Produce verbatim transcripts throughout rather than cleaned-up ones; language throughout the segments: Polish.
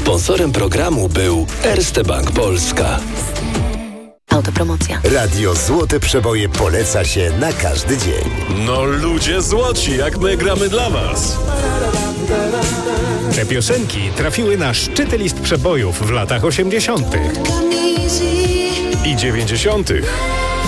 Sponsorem programu był Erste Bank Polska. Autopromocja. Radio Złote Przeboje poleca się na każdy dzień. No ludzie złoci, jak my gramy dla was. Te piosenki trafiły na szczyty list przebojów w latach osiemdziesiątych i dziewięćdziesiątych.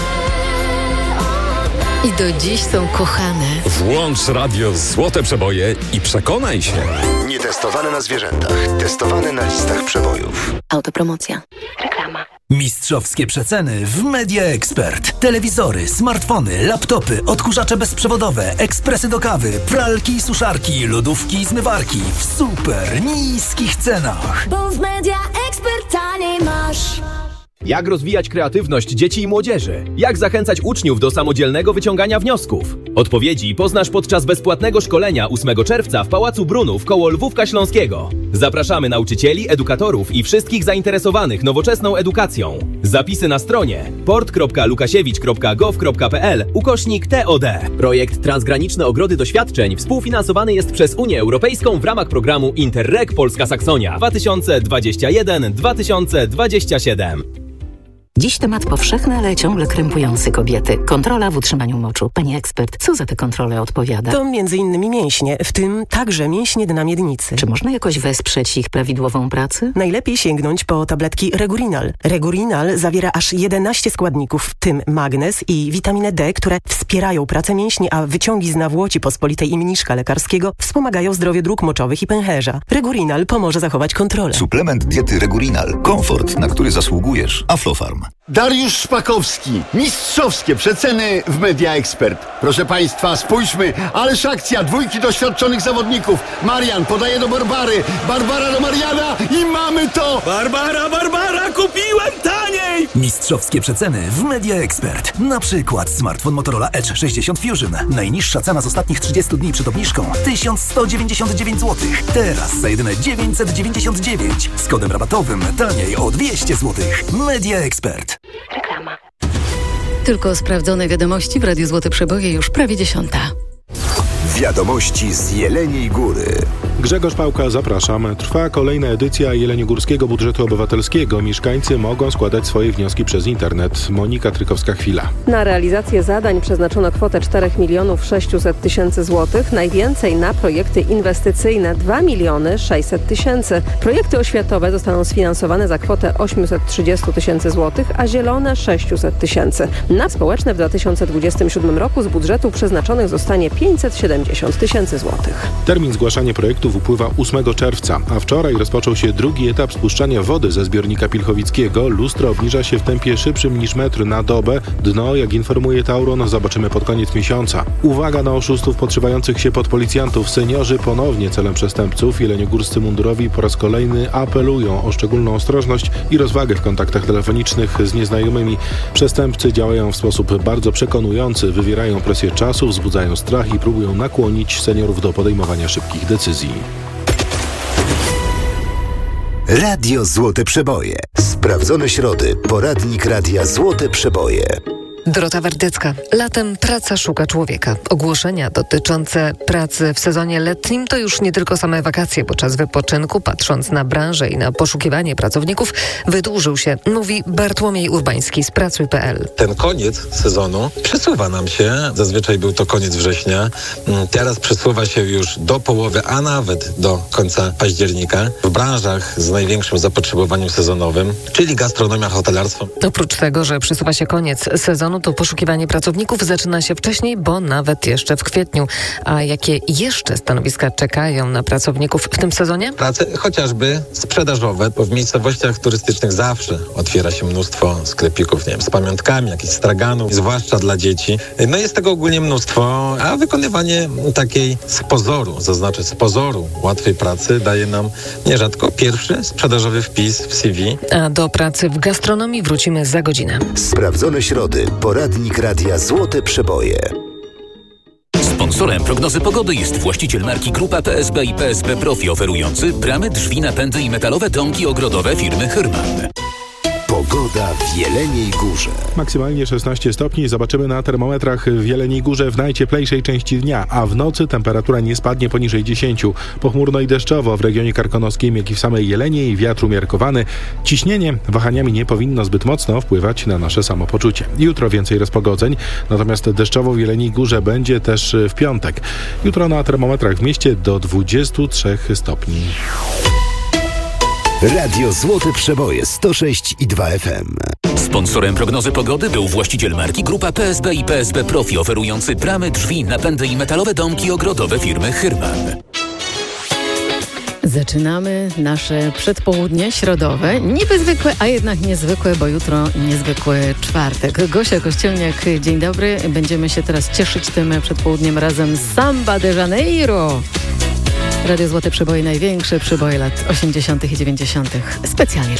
I do dziś są kochane. Włącz Radio Złote Przeboje i przekonaj się. Nietestowane na zwierzętach, testowane na listach przebojów. Autopromocja. Reklama. Mistrzowskie przeceny w Media Expert. Telewizory, smartfony, laptopy, odkurzacze bezprzewodowe, ekspresy do kawy, pralki i suszarki, lodówki i zmywarki w super niskich cenach. Bo w Media Expert taniej masz. Jak rozwijać kreatywność dzieci i młodzieży? Jak zachęcać uczniów do samodzielnego wyciągania wniosków? Odpowiedzi poznasz podczas bezpłatnego szkolenia ósmego czerwca w Pałacu Brunów koło Lwówka Śląskiego. Zapraszamy nauczycieli, edukatorów i wszystkich zainteresowanych nowoczesną edukacją. Zapisy na stronie port kropka lukasiewicz kropka gov kropka pl ukośnik T O D. Projekt Transgraniczne Ogrody Doświadczeń współfinansowany jest przez Unię Europejską w ramach programu Interreg Polska Saksonia dwa tysiące dwudziesty pierwszy do dwa tysiące dwudziestego siódmego. Dziś temat powszechny, ale ciągle krępujący kobiety. Kontrola w utrzymaniu moczu. Pani ekspert, co za te kontrole odpowiada? To między innymi mięśnie, w tym także mięśnie dna miednicy. Czy można jakoś wesprzeć ich prawidłową pracę? Najlepiej sięgnąć po tabletki Regurinal. Regurinal zawiera aż jedenaście składników, w tym magnez i witaminę D, które wspierają pracę mięśni, a wyciągi z nawłoci pospolitej i mniszka lekarskiego wspomagają zdrowie dróg moczowych i pęcherza. Regurinal pomoże zachować kontrolę. Suplement diety Regurinal. Komfort, na który zasługujesz. Aflofarm. Dariusz Szpakowski. Mistrzowskie przeceny w Media Expert. Proszę Państwa, spójrzmy. Ależ akcja dwójki doświadczonych zawodników. Marian podaje do Barbary. Barbara do Mariana i mamy to! Barbara, Barbara, kupiłem taniej! Mistrzowskie przeceny w Media Expert. Na przykład smartfon Motorola Edge sześćdziesiąt Fusion. Najniższa cena z ostatnich trzydziestu dni przed obniżką tysiąc sto dziewięćdziesiąt dziewięć złotych. Teraz za jedyne dziewięćset dziewięćdziesiąt dziewięć. Z kodem rabatowym taniej o dwieście złotych. Media Expert. Reklama. Tylko sprawdzone wiadomości w Radiu Złote Przeboje już prawie dziesiąta. Wiadomości z Jeleniej Góry. Grzegorz Pałka, zapraszam. Trwa kolejna edycja Jeleniogórskiego Budżetu Obywatelskiego. Mieszkańcy mogą składać swoje wnioski przez internet. Monika Trykowska-Chwila. Na realizację zadań przeznaczono kwotę cztery miliony sześćset tysięcy złotych. Najwięcej na projekty inwestycyjne dwa miliony sześćset tysięcy. Projekty oświatowe zostaną sfinansowane za kwotę osiemset trzydzieści tysięcy złotych, a zielone sześćset tysięcy. Na społeczne w dwa tysiące dwudziestym siódmym roku z budżetu przeznaczonych zostanie pięćset siedemdziesiąt tysięcy złotych. Termin zgłaszania projektów upływa ósmego czerwca, a wczoraj rozpoczął się drugi etap spuszczania wody ze zbiornika Pilchowickiego. Lustro obniża się w tempie szybszym niż metr na dobę. Dno, jak informuje Tauron, zobaczymy pod koniec miesiąca. Uwaga na oszustów podszywających się pod policjantów. Seniorzy ponownie celem przestępców. Jeleniogórscy mundurowi po raz kolejny apelują o szczególną ostrożność i rozwagę w kontaktach telefonicznych z nieznajomymi. Przestępcy działają w sposób bardzo przekonujący, wywierają presję czasu, wzbudzają strach i próbują nakłonić seniorów do podejmowania szybkich decyzji. Radio Złote Przeboje. Sprawdzone środy. Poradnik Radia Złote Przeboje. Dorota Wardecka. Latem praca szuka człowieka. Ogłoszenia dotyczące pracy w sezonie letnim to już nie tylko same wakacje, bo czas wypoczynku, patrząc na branżę i na poszukiwanie pracowników, wydłużył się, mówi Bartłomiej Urbański z pracuj kropka p l. Ten koniec sezonu przesuwa nam się. Zazwyczaj był to koniec września. Teraz przesuwa się już do połowy, a nawet do końca października. W branżach z największym zapotrzebowaniem sezonowym, czyli gastronomia, hotelarstwo. Oprócz tego, że przesuwa się koniec sezonu, to poszukiwanie pracowników zaczyna się wcześniej, bo nawet jeszcze w kwietniu. A jakie jeszcze stanowiska czekają na pracowników w tym sezonie? Prace chociażby sprzedażowe, bo w miejscowościach turystycznych zawsze otwiera się mnóstwo sklepików, nie wiem, z pamiątkami, jakichś straganów, zwłaszcza dla dzieci. No jest tego ogólnie mnóstwo, a wykonywanie takiej z pozoru, zaznaczę z pozoru łatwej pracy daje nam nierzadko pierwszy sprzedażowy wpis w C V. A do pracy w gastronomii wrócimy za godzinę. Sprawdzone środy. Poradnik Radia Złote Przeboje. Sponsorem prognozy pogody jest właściciel marki Grupa P S B i P S B Profi, oferujący bramy, drzwi, napędy i metalowe domki ogrodowe firmy Hyrman. Pogoda w Jeleniej Górze. Maksymalnie szesnaście stopni zobaczymy na termometrach w Jeleniej Górze w najcieplejszej części dnia, a w nocy temperatura nie spadnie poniżej dziesięć. Pochmurno i deszczowo w regionie karkonoskim, jak i w samej Jeleniej, wiatr umiarkowany. Ciśnienie wahaniami nie powinno zbyt mocno wpływać na nasze samopoczucie. Jutro więcej rozpogodzeń, natomiast deszczowo w Jeleniej Górze będzie też w piątek. Jutro na termometrach w mieście do dwudziestu trzech stopni. Radio Złote Przeboje sto sześć i dwa F M. Sponsorem prognozy pogody był właściciel marki Grupa P S B i P S B Profi, oferujący bramy, drzwi, napędy i metalowe domki ogrodowe firmy Hyrman. Zaczynamy nasze przedpołudnie środowe. Niby zwykłe, a jednak niezwykłe, bo jutro niezwykły czwartek. Gosia Kościelniak, dzień dobry. Będziemy się teraz cieszyć tym przedpołudniem razem z Samba de Janeiro. Radio Złote Przeboje, największe przeboje lat osiemdziesiątych i dziewięćdziesiątych. Specjalnie